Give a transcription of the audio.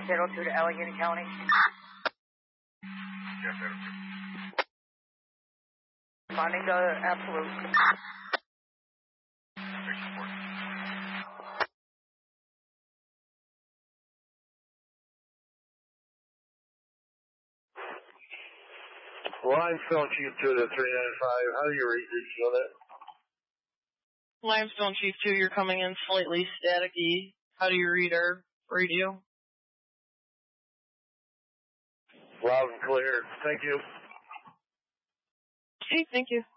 02 to Allegheny County. Yes, 02. Responding to Absolute. Limestone Chief 2 to 395. How do you read this unit? Limestone Chief 2, you're coming in slightly staticky. How do you read our radio? Loud and clear. Thank you. Okay, thank you.